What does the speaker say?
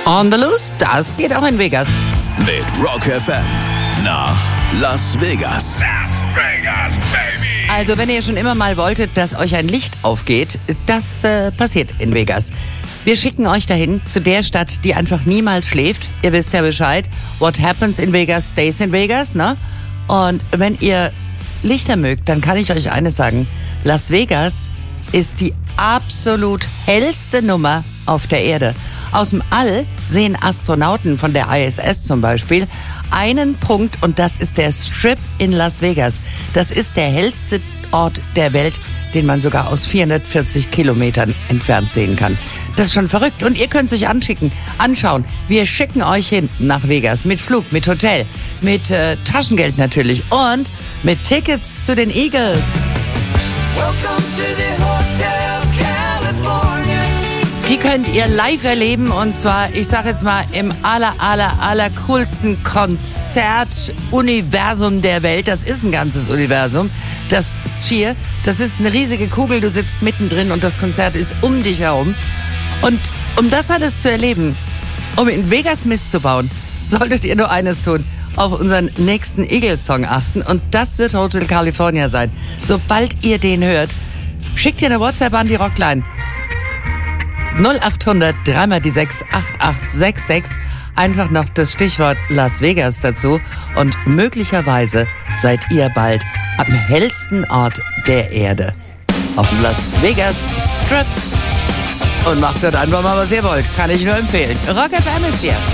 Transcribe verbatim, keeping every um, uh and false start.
On the Loose, das geht auch in Vegas. Mit Rock F M nach Las Vegas. Las Vegas, baby! Also wenn ihr schon immer mal wolltet, dass euch ein Licht aufgeht, das äh, passiert in Vegas. Wir schicken euch dahin, zu der Stadt, die einfach niemals schläft. Ihr wisst ja Bescheid. What happens in Vegas stays in Vegas, ne? Und wenn ihr Lichter mögt, dann kann ich euch eines sagen. Las Vegas ist die absolut hellste Nummer auf der Erde. Aus dem All sehen Astronauten von der I S S zum Beispiel einen Punkt, und das ist der Strip in Las Vegas. Das ist der hellste Ort der Welt, den man sogar aus vierhundertvierzig Kilometern entfernt sehen kann. Das ist schon verrückt. Und ihr könnt sich anschicken, anschauen. Wir schicken euch hin nach Vegas mit Flug, mit Hotel, mit äh, Taschengeld natürlich und mit Tickets zu den Eagles. Welcome to the Hotel California. Die könnt ihr live erleben, und zwar, ich sag jetzt mal, im aller, aller, aller coolsten Konzertuniversum der Welt. Das ist ein ganzes Universum. Das Sphere, das ist eine riesige Kugel, du sitzt mittendrin und das Konzert ist um dich herum. Und um das alles zu erleben, um in Vegas Mist zu bauen, solltet ihr nur eines tun: auf unseren nächsten Eagles-Song achten, und das wird Hotel California sein. Sobald ihr den hört, schickt ihr eine WhatsApp an die Rockline. null acht hundert drei mal die sechs acht acht sechs sechs. Einfach noch das Stichwort Las Vegas dazu, und möglicherweise seid ihr bald am hellsten Ort der Erde. Auf dem Las Vegas Strip. Und macht dort einfach mal, was ihr wollt. Kann ich nur empfehlen. Rock F M ist hier.